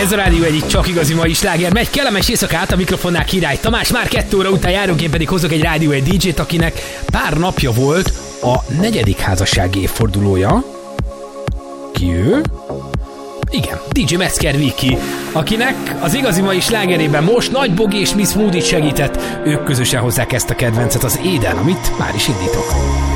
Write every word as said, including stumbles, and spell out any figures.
Ez a Rádió egyik csak igazi mai sláger. Megy kellemes éjszakát, a mikrofonnál Király Tamás. Már kettő óra után járunk, én pedig hozok egy Rádió egy dé dzsét, akinek pár napja volt a negyedik házassági évfordulója. Ki ő? Igen, dé dzsé Metzger Viki, akinek az igazi mai slágerében most Nagy Bogi és Miss Moody segített. Ők közösen hozzák ezt a kedvencet, az Éden, amit már is indítok.